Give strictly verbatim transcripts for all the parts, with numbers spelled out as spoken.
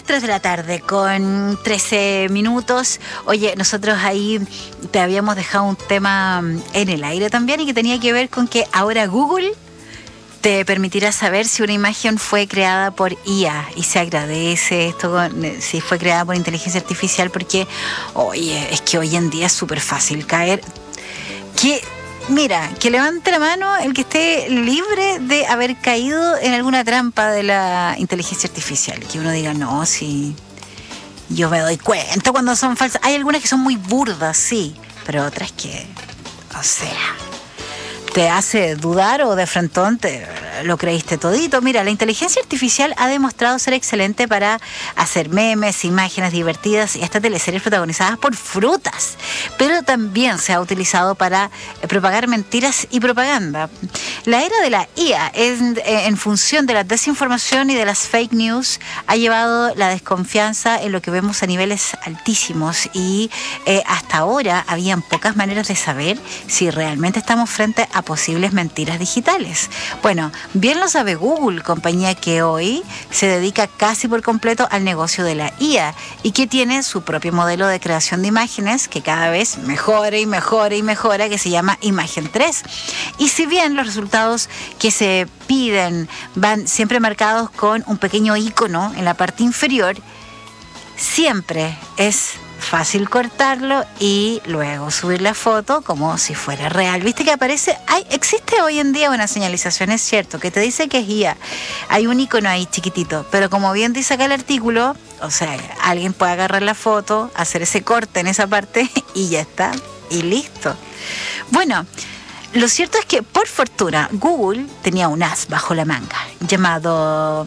las tres de la tarde con trece minutos. Oye, nosotros ahí te habíamos dejado un tema en el aire también y que tenía que ver con que ahora Google te permitirá saber si una imagen fue creada por I A, y se agradece esto si fue creada por inteligencia artificial, porque oye, es que hoy en día es súper fácil caer. Que mira, que levante la mano el que esté libre de haber caído en alguna trampa de la inteligencia artificial. Que uno diga, no, si yo me doy cuenta cuando son falsas. Hay algunas que son muy burdas, sí, pero otras que, o sea, te hace dudar o de frentón te lo creíste todito. Mira, la inteligencia artificial ha demostrado ser excelente para hacer memes, imágenes divertidas y hasta teleseries protagonizadas por frutas, pero también se ha utilizado para propagar mentiras y propaganda. La era de la I A en, en función de la desinformación y de las fake news ha llevado la desconfianza en lo que vemos a niveles altísimos, y eh, hasta ahora habían pocas maneras de saber si realmente estamos frente a posibles mentiras digitales. Bueno, bien lo sabe Google, compañía que hoy se dedica casi por completo al negocio de la I A y que tiene su propio modelo de creación de imágenes que cada vez mejora y mejora y mejora, que se llama Imagen tres. Y si bien los resultados que se piden van siempre marcados con un pequeño icono en la parte inferior, siempre es fácil cortarlo y luego subir la foto como si fuera real. ¿Viste que aparece? Hay, existe hoy en día una señalización, es cierto, que te dice que es I A. Hay un icono ahí chiquitito, pero como bien dice acá el artículo, o sea, alguien puede agarrar la foto, hacer ese corte en esa parte y ya está, y listo. Bueno, lo cierto es que por fortuna Google tenía un as bajo la manga llamado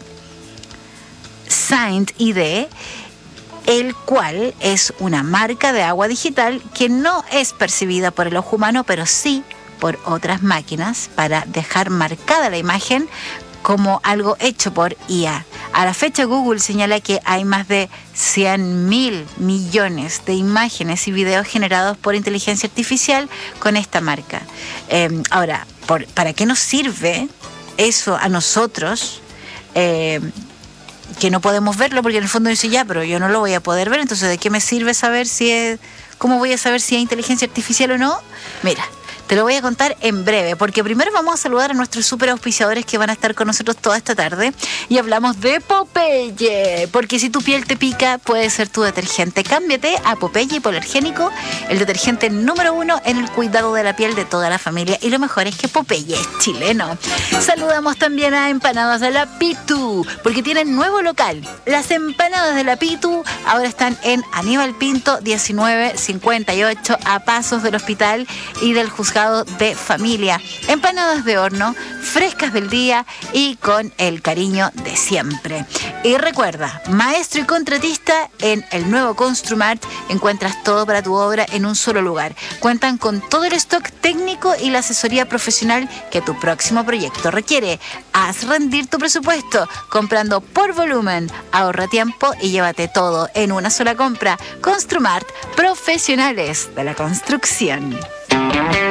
Signed I D, el cual es una marca de agua digital que no es percibida por el ojo humano, pero sí por otras máquinas, para dejar marcada la imagen como algo hecho por I A. A la fecha, Google señala que hay más de cien mil millones de imágenes y videos generados por inteligencia artificial con esta marca. Eh, ahora, por, ¿para qué nos sirve eso a nosotros? Eh, que no podemos verlo, porque en el fondo dice, ya, pero yo no lo voy a poder ver, entonces ¿de qué me sirve saber si es, cómo voy a saber si es inteligencia artificial o no? Mira, te lo voy a contar en breve, porque primero vamos a saludar a nuestros super auspiciadores que van a estar con nosotros toda esta tarde, y hablamos de Popeye, porque si tu piel te pica, puede ser tu detergente. Cámbiate a Popeye Hipoalergénico, el detergente número uno en el cuidado de la piel de toda la familia, y lo mejor es que Popeye es chileno. Saludamos también a Empanadas de la Pitu, porque tienen nuevo local. Las empanadas de la Pitu ahora están en Aníbal Pinto diecinueve cincuenta y ocho, a pasos del hospital y del juzgado de familia. Empanadas de horno, frescas del día y con el cariño de siempre. Y recuerda, maestro y contratista en el nuevo Construmart, encuentras todo para tu obra en un solo lugar. Cuentan con todo el stock técnico y la asesoría profesional que tu próximo proyecto requiere. Haz rendir tu presupuesto comprando por volumen, ahorra tiempo y llévate todo en una sola compra. Construmart, profesionales de la construcción.